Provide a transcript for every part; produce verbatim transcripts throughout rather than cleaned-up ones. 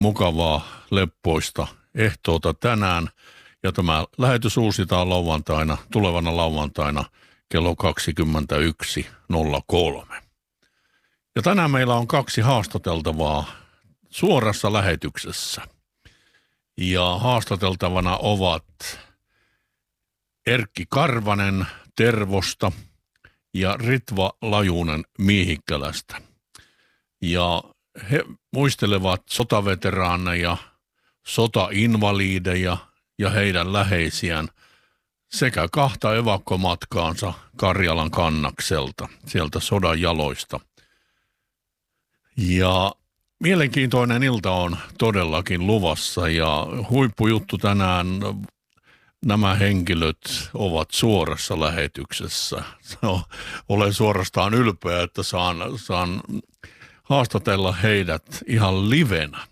Mukavaa, leppoista ehtoota tänään. Ja tämä lähetys uusitaan lauantaina, tulevana lauantaina kello kaksikymmentäyksi nolla kolme. Ja tänään meillä on kaksi haastateltavaa suorassa lähetyksessä. Ja haastateltavana ovat Erkki Karvanen Tervosta ja Ritva Lajunen Miehikkälästä. Ja he muistelevat sotaveteraaneja, sotainvaliideja ja heidän läheisiään sekä kahta evakkomatkaansa Karjalan Kannakselta, sieltä sodan jaloista. Ja mielenkiintoinen ilta on todellakin luvassa ja huippujuttu tänään, nämä henkilöt ovat suorassa lähetyksessä. No, olen suorastaan ylpeä, että saan, saan haastatella heidät ihan livenä.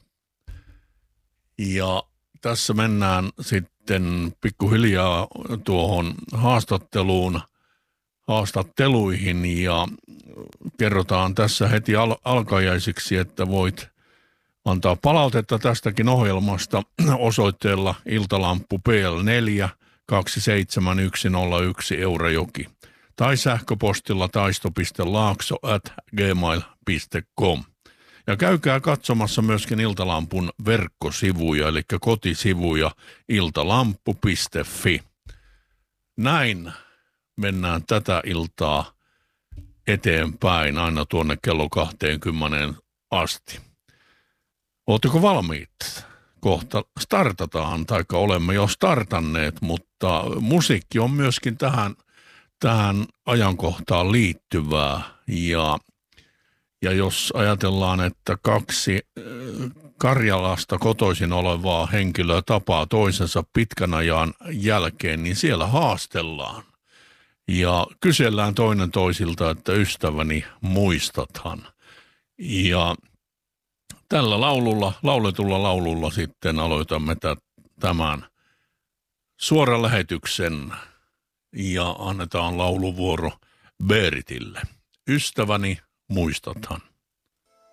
Ja tässä mennään sitten pikkuhiljaa tuohon haastatteluun, haastatteluihin ja kerrotaan tässä heti al- alkajaisiksi, että voit antaa palautetta tästäkin ohjelmasta osoitteella iltalamppu P L neljä kaksi seitsemän yksi nolla yksi Eurajoki tai sähköpostilla taisto piste laakso at gmail piste com. Ja käykää katsomassa myöskin Iltalampun verkkosivuja, eli kotisivuja iltalampu piste fi. Näin mennään tätä iltaa eteenpäin aina tuonne kello kaksikymmentä asti. Oletteko valmiit? Kohta startataan, taikka olemme jo startanneet, mutta musiikki on myöskin tähän, tähän ajankohtaan liittyvää. Ja, ja jos ajatellaan, että kaksi Karjalasta kotoisin olevaa henkilöä tapaa toisensa pitkän ajan jälkeen, niin siellä haastellaan. Ja kysellään toinen toisilta, että ystäväni, muistathan. Ja tällä laululla, lauletulla laululla sitten aloitamme tämän suoran lähetyksen ja annetaan lauluvuoro Beritille. Ystäväni, muistathan.